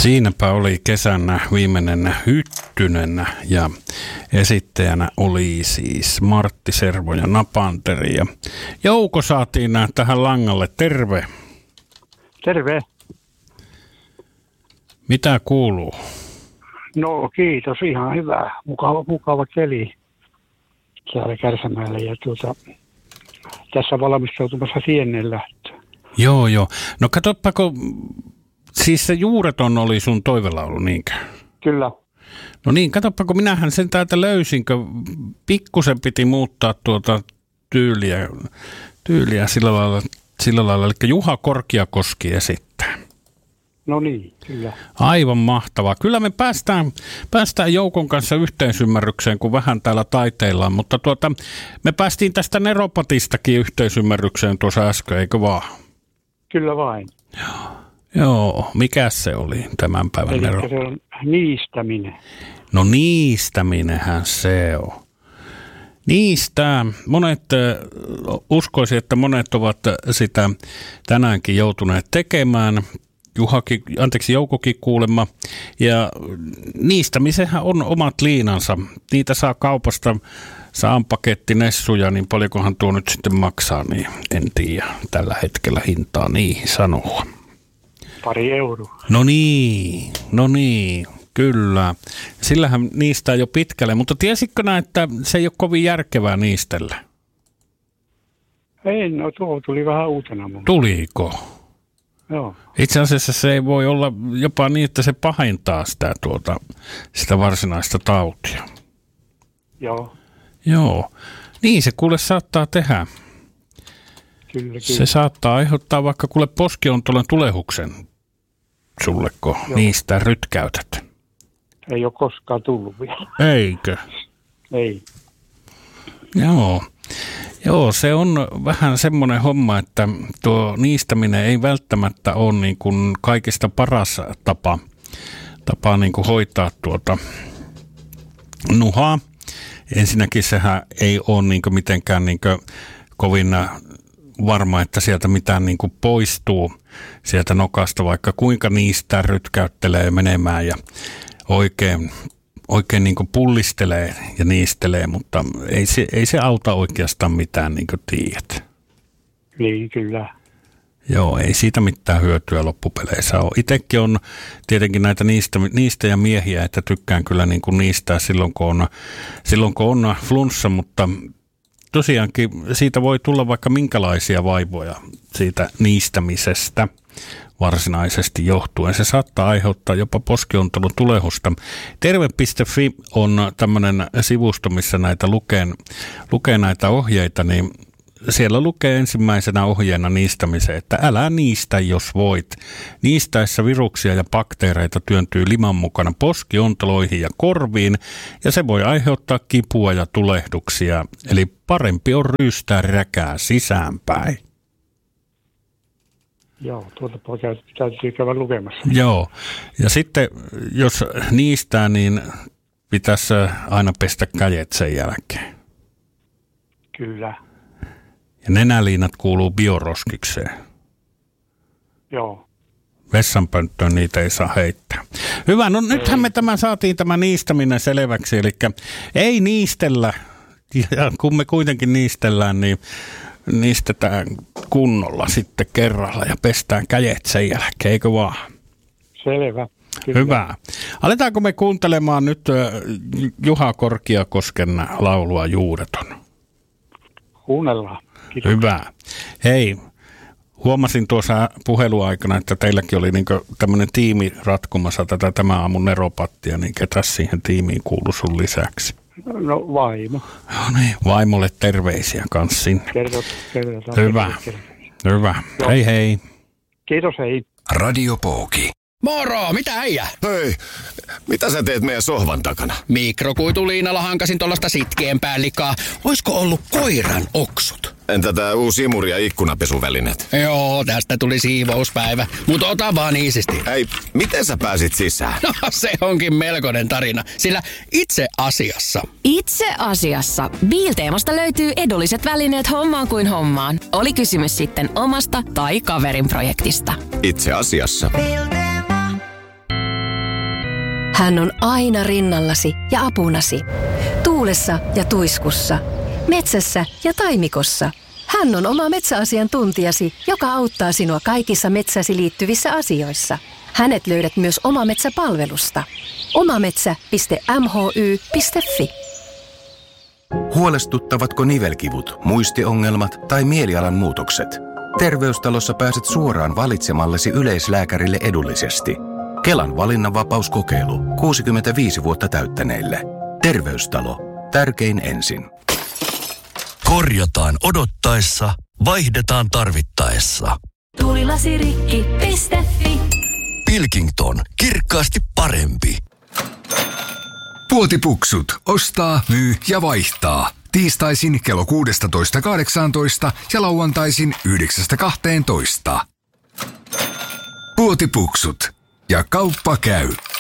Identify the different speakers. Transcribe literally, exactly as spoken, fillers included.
Speaker 1: Siinäpä oli kesänä viimeinen Hyttynen ja esittäjänä oli siis Martti Servo ja Napanteri. Ja Jouko saatiin tähän langalle. Terve.
Speaker 2: Terve.
Speaker 1: Mitä kuuluu?
Speaker 2: No kiitos, ihan hyvä. Mukava, mukava keli täällä Kärsämäellä ja tuota, tässä valmistautumassa sienen lähtöön.
Speaker 1: Joo, joo. No katsoppa, kun siis se Juureton oli sun toivelaulu, niinkö?
Speaker 2: Kyllä.
Speaker 1: No niin, katsoppa, kun minähän sen täältä löysin, kun pikkusen piti muuttaa tuota tyyliä, tyyliä sillä lailla, sillä lailla, eli Juha Korkiakoski esittää.
Speaker 2: No niin, kyllä.
Speaker 1: Aivan mahtavaa. Kyllä me päästään, päästään Joukon kanssa yhteisymmärrykseen, kun vähän täällä taiteillaan, mutta tuota, me päästiin tästä Neropatistakin yhteisymmärrykseen tuossa äsken, eikö vaan?
Speaker 2: Kyllä vain.
Speaker 1: Joo, Joo. Mikäs se oli tämän päivän
Speaker 2: Eli
Speaker 1: Nero?
Speaker 2: se on niistäminen.
Speaker 1: No niistäminenhän se on. Niistä monet, uskoisin, että monet ovat sitä tänäänkin joutuneet tekemään. Juhakin, anteeksi, Joukokin kuulemma. Ja niistämisehän on omat liinansa. Niitä saa kaupasta, saan pakettinessuja, niin paljonkohan tuo nyt sitten maksaa, niin en tiedä tällä hetkellä hintaa niihin sanoa.
Speaker 2: Pari euroa.
Speaker 1: No niin, no niin, kyllä. Sillähän niistä jo pitkälle, mutta tiesitkö nää, että se ei ole kovin järkevää niistellä?
Speaker 2: Ei, no tuo tuli vähän uutena mun.
Speaker 1: Tuliko?
Speaker 2: Joo.
Speaker 1: Itse asiassa se ei voi olla jopa niin, että se pahentaa sitä, tuota, sitä varsinaista tautia.
Speaker 2: Joo.
Speaker 1: Joo. Niin se kuule saattaa tehdä.
Speaker 2: Kyllä, kyllä.
Speaker 1: Se saattaa aiheuttaa vaikka kuule poskiontolen tulehuksen sulleko niistä rytkäytät.
Speaker 2: Ei ole koskaan tullut vielä.
Speaker 1: Eikö?
Speaker 2: Ei.
Speaker 1: Joo. Joo, se on vähän semmoinen homma, että tuo niistäminen ei välttämättä ole niin kuin kaikista paras tapa, tapa niin kuin hoitaa tuota nuhaa. Ensinnäkin sehän ei ole niin kuin mitenkään niin kuin kovin varma, että sieltä mitään niin kuin poistuu sieltä nokasta, vaikka kuinka niistä rytkäyttelee menemään ja oikein, oikein niin kuin pullistelee ja niistelee, mutta ei se, ei se auta oikeastaan mitään, niin kuin tiedät.
Speaker 2: Niin, kyllä.
Speaker 1: Joo, ei siitä mitään hyötyä loppupeleissä ole. Itsekin on tietenkin näitä niistä, niistä ja miehiä, että tykkään kyllä niin kuin niistää silloin kun, on, silloin, kun on flunssa, mutta tosiaankin siitä voi tulla vaikka minkälaisia vaivoja siitä niistämisestä varsinaisesti johtuen. Se saattaa aiheuttaa jopa poskiontelun tulehusta. Terve piste fi on tämmöinen sivusto, missä näitä lukee, lukee näitä ohjeita, niin siellä lukee ensimmäisenä ohjeena niistämiseen, että älä niistä, jos voit. Niistäessä viruksia ja bakteereita työntyy liman mukana poskiontaloihin ja korviin, ja se voi aiheuttaa kipua ja tulehduksia. Eli parempi on ryystää räkää sisäänpäin.
Speaker 2: Joo, tuota täytyy käydä lukemassa.
Speaker 1: Joo, ja sitten jos niistää, niin pitäisi aina pestä kädet sen jälkeen.
Speaker 2: Kyllä.
Speaker 1: Ja nenäliinat kuuluu bioroskikseen.
Speaker 2: Joo.
Speaker 1: Vessanpönttöön niitä ei saa heittää. Hyvä, no nythän me tämä saatiin tämä niistäminen selväksi, eli ei niistellä, ja kun me kuitenkin niistellään, niin niistetään kunnolla sitten kerralla ja pestään kädet sen jälkeen, eikö vaan?
Speaker 2: Selvä. Kyllä.
Speaker 1: Hyvä. Aletaanko me kuuntelemaan nyt Juha Korkiakosken laulua Juureton?
Speaker 2: Kuunnellaan. Kiitos.
Speaker 1: Hyvä. Hei, huomasin tuossa puheluaikana, että teilläkin oli niin tämmöinen tiimi ratkomassa tätä tämän aamun Neropattia, niin ketäs siihen tiimiin kuului sun lisäksi?
Speaker 2: No vaimo.
Speaker 1: No niin, vaimolle terveisiä kans sinne.
Speaker 2: Kerrot, kerrotaan.
Speaker 1: Hyvä, hyvä.
Speaker 2: Joo.
Speaker 1: Hei hei.
Speaker 2: Kiitos, hei.
Speaker 3: Radio Pooki.
Speaker 4: Moro, mitä äijä?
Speaker 3: Hei, mitä sä teet meidän sohvan takana?
Speaker 4: Mikrokuituliinalla hankasin tuollaista sitkeämpää likaa. Oisko ollut koiran oksut?
Speaker 3: Entä tää uusi imuri- ja ikkunapesuvälineet?
Speaker 4: Joo, tästä tuli siivouspäivä. Mutta ota vaan iisisti.
Speaker 3: Hei, miten sä pääsit sisään?
Speaker 4: No se onkin melkoinen tarina, sillä itse asiassa.
Speaker 5: Itse asiassa Bilteemasta löytyy edulliset välineet hommaan kuin hommaan. Oli kysymys sitten omasta tai kaverin projektista.
Speaker 3: Itse asiassa.
Speaker 6: Hän on aina rinnallasi ja apunasi. Tuulessa ja tuiskussa. Metsässä ja taimikossa. Hän on oma metsäasiantuntijasi, joka auttaa sinua kaikissa metsäsi liittyvissä asioissa. Hänet löydät myös Omametsä-palvelusta. omametsä piste m h y piste f i.
Speaker 7: Huolestuttavatko nivelkivut, muistiongelmat tai mielialan muutokset? Terveystalossa pääset suoraan valitsemallesi yleislääkärille edullisesti. Kelan valinnanvapauskokeilu kuusikymmentäviisi vuotta täyttäneille. Terveystalo. Tärkein ensin.
Speaker 8: Korjataan odottaessa, vaihdetaan tarvittaessa.
Speaker 5: Tulilasirikki piste f i.
Speaker 8: Pilkington. Kirkkaasti parempi.
Speaker 9: Puotipuksut. Ostaa, myy ja vaihtaa. Tiistaisin kello kuusitoista kahdeksantoista ja lauantaisin yhdeksästä kahteentoista. Puotipuksut. Ja kauppa käy.